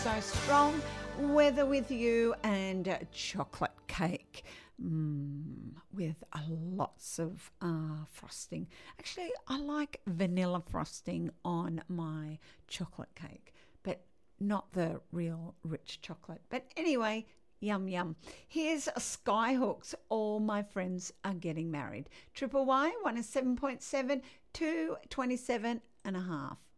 So strong weather with you and chocolate cake with lots of frosting. Actually, I like vanilla frosting on my chocolate cake, but not the real rich chocolate. But anyway, yum, yum. Here's Skyhooks. All my friends are getting married. Triple Y, 107.7 to 27.5.